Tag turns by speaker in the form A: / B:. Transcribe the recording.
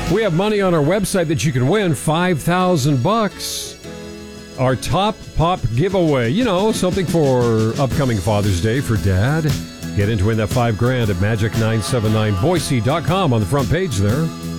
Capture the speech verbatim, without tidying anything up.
A: We have money on our website that you can win, five thousand bucks. Our Top Pop giveaway. You know, something for upcoming Father's Day for Dad. Get in to win that five grand at magic nine seven nine boise dot com on the front page there.